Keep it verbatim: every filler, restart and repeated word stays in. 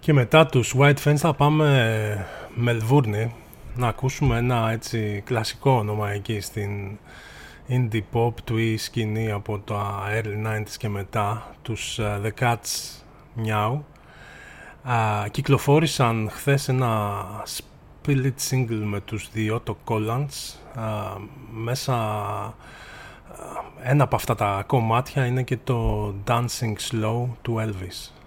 Και μετά τους White Fence θα πάμε Μελβούρνη να ακούσουμε ένα έτσι κλασικό όνομα εκεί στην indie pop του ή σκηνή από τα early ενενήντα και μετά, τους uh, The Cats Meow. Uh, κυκλοφόρησαν χθες ένα split single με τους The Otto Collants. Uh, μέσα uh, ένα από αυτά τα κομμάτια είναι και το Dancing Slow του Elvis.